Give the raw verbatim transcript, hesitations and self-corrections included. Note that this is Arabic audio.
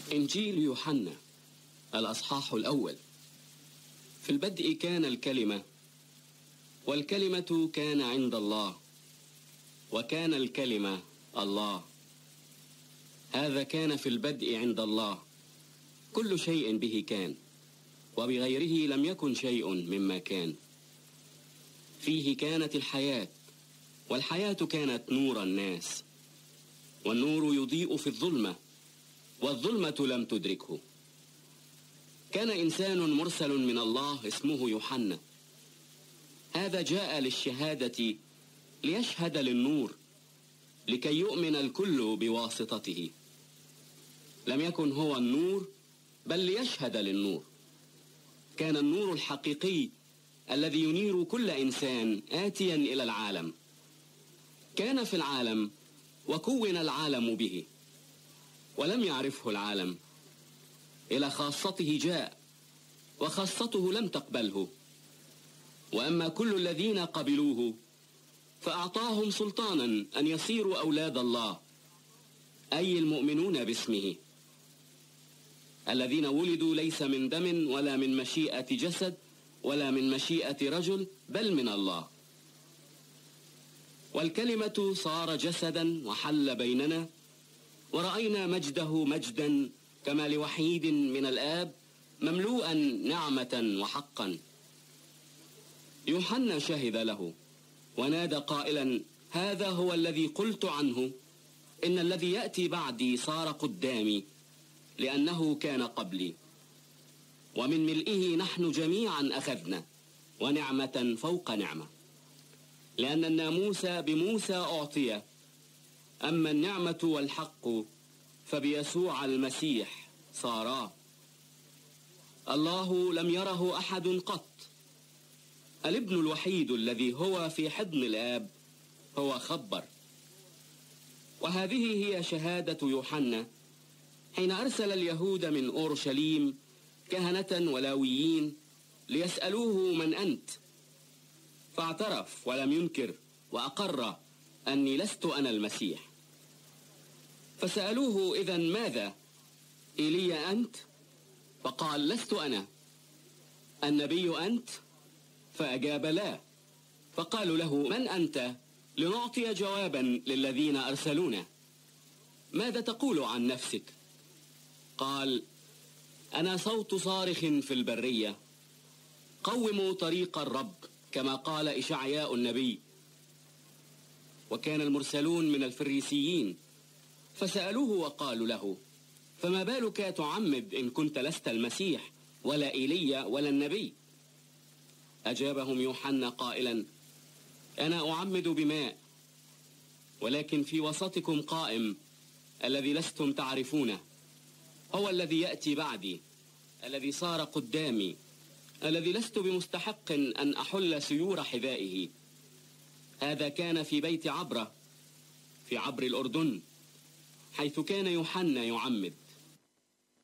إنجيل يوحنا الأصحاح الأول. في البدء كان الكلمة، والكلمة كان عند الله، وكان الكلمة الله. هذا كان في البدء عند الله. كل شيء به كان، وبغيره لم يكن شيء مما كان. فيه كانت الحياة، والحياة كانت نور الناس، والنور يضيء في الظلمة، والظلمة لم تدركه. كان إنسان مرسل من الله اسمه يوحنا. هذا جاء للشهادة ليشهد للنور، لكي يؤمن الكل بواسطته. لم يكن هو النور، بل ليشهد للنور. كان النور الحقيقي الذي ينير كل إنسان آتيا إلى العالم. كان في العالم، وكون العالم به، ولم يعرفه العالم. إلى خاصته جاء، وخاصته لم تقبله. وأما كل الذين قبلوه فأعطاهم سلطانا أن يصيروا أولاد الله، أي المؤمنون باسمه، الذين ولدوا ليس من دم ولا من مشيئة جسد ولا من مشيئة رجل، بل من الله. والكلمة صار جسدا وحل بيننا، ورأينا مجده مجدا كما لوحيد من الآب، مملوءا نعمة وحقا. يوحنا شهد له ونادى قائلا: هذا هو الذي قلت عنه، إن الذي يأتي بعدي صار قدامي، لأنه كان قبلي. ومن ملئه نحن جميعا أخذنا، ونعمة فوق نعمة. لأن الناموس بموسى أعطي، أما النعمة والحق فبيسوع المسيح صارا. الله لم يره أحد قط، الابن الوحيد الذي هو في حضن الآب هو خبر. وهذه هي شهادة يوحنا حين أرسل اليهود من أورشليم كهنة ولاويين ليسألوه: من أنت؟ فاعترف ولم ينكر، وأقر أني لست أنا المسيح. فسألوه: إذن ماذا؟ إيليا أنت؟ فقال: لست أنا. النبي أنت؟ فأجاب: لا. فقالوا له: من أنت لنعطي جوابا للذين أرسلونا؟ ماذا تقول عن نفسك؟ قال: أنا صوت صارخ في البرية، قوموا طريق الرب، كما قال إشعياء النبي. وكان المرسلون من الفريسيين، فسألوه وقالوا له: فما بالك تعمد إن كنت لست المسيح ولا إيليا ولا النبي؟ أجابهم يوحنا قائلا: أنا أعمد بماء، ولكن في وسطكم قائم الذي لستم تعرفونه، هو الذي يأتي بعدي، الذي صار قدامي، الذي لست بمستحق أن أحل سيور حذائه. هذا كان في بيت عبرة في عبر الأردن، حيث كان يوحنا يعمد.